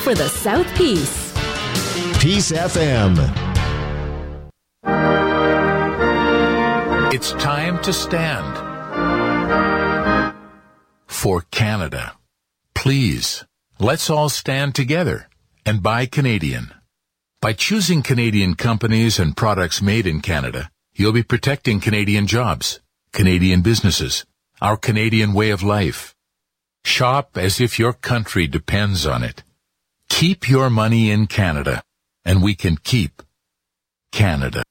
for the South Peace. Peace FM. It's time to stand for Canada. Please, let's all stand together and buy Canadian. By choosing Canadian companies and products made in Canada, you'll be protecting Canadian jobs, Canadian businesses, our Canadian way of life. Shop as if your country depends on it. Keep your money in Canada, and we can keep Canada.